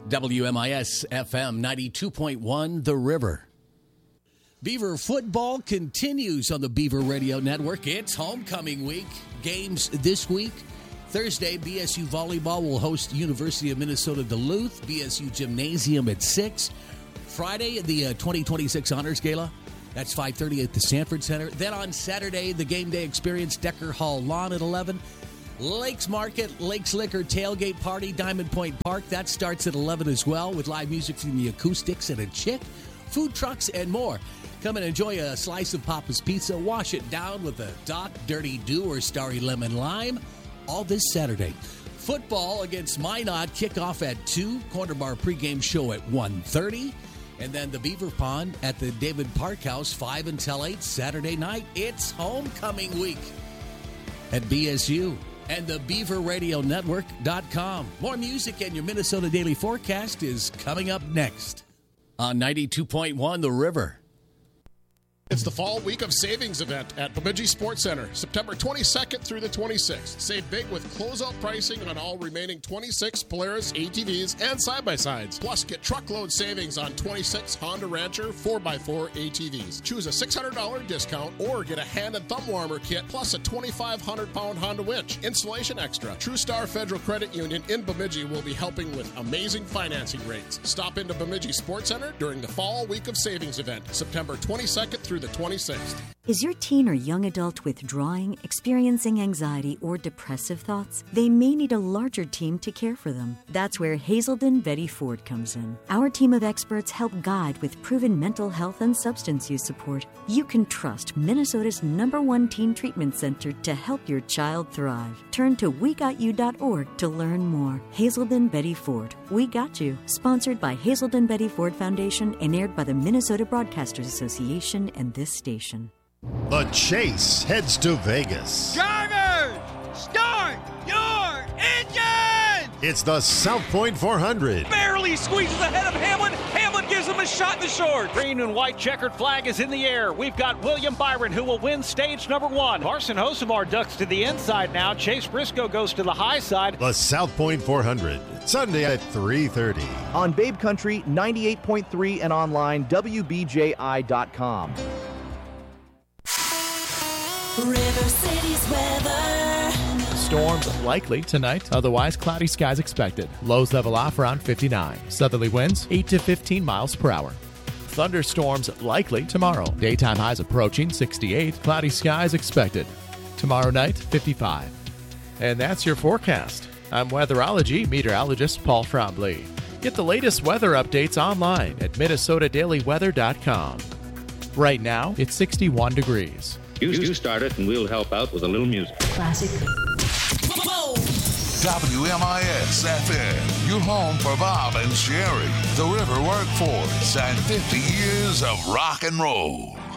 WMIS FM 92.1 The River. Beaver football continues on the Beaver Radio Network. It's homecoming week. Games this week. Thursday, BSU Volleyball will host University of Minnesota Duluth. BSU Gymnasium at 6. Friday, the 2026 Honors Gala. That's 5:30 at the Sanford Center. Then on Saturday, the game day experience, Decker Hall Lawn at 11. Lakes Market, Lakes Liquor Tailgate Party, Diamond Point Park. That starts at 11 as well with live music from the Acoustics and a Chick, food trucks, and more. Come and enjoy a slice of Papa's Pizza. Wash it down with a Doc Dirty Dew or Starry Lemon Lime. All this Saturday. Football against Minot kickoff at 2. Corner Bar pregame show at 1:30. And then the Beaver Pond at the David Park House 5 until 8 Saturday night. It's homecoming week at BSU. And the BeaverRadioNetwork.com. More music and your Minnesota Daily Forecast is coming up next on 92.1 The River. It's the fall week of savings event at Bemidji Sports Center, September 22nd through the 26th. Save big with closeout pricing on all remaining 26 Polaris ATVs and side-by-sides. Plus, get truckload savings on 26 Honda Rancher 4x4 ATVs. Choose a $600 discount or get a hand and thumb warmer kit plus a 2,500-pound Honda winch. Installation extra. TrueStar Federal Credit Union in Bemidji will be helping with amazing financing rates. Stop into Bemidji Sports Center during the fall week of savings event, September 22nd through the 26th. Is your teen or young adult withdrawing, experiencing anxiety, or depressive thoughts? They may need a larger team to care for them. That's where Hazelden Betty Ford comes in. Our team of experts help guide with proven mental health and substance use support. You can trust Minnesota's #1 teen treatment center to help your child thrive. Turn to WeGotYou.org to learn more. Hazelden Betty Ford. We Got You. Sponsored by Hazelden Betty Ford Foundation and aired by the Minnesota Broadcasters Association and this station. The Chase heads to Vegas. Drivers, start your engine! It's the South Point 400. Barely squeezes ahead of Hamlin. Hamlin gives him a shot in the short. Green and white checkered flag is in the air. We've got William Byron who will win stage number 1. Carson Hosemar ducks to the inside now. Chase Briscoe goes to the high side. The South Point 400, Sunday at 3:30. On Babe Country 98.3 and online WBJI.com. River City's weather. Storms likely tonight, otherwise cloudy skies expected. Lows level off around 59. Southerly winds 8 to 15 miles per hour. Thunderstorms likely tomorrow. Daytime highs approaching 68. Cloudy skies expected. Tomorrow night 55. And that's your forecast. I'm weatherology meteorologist Paul Trombley. Get the latest weather updates online at MinnesotaDailyWeather.com. Right now, it's 61 degrees. You start it, and we'll help out with a little music. Classic. WMIS FM, your home for Bob and Sherry, the River Workforce, and 50 years of rock and roll.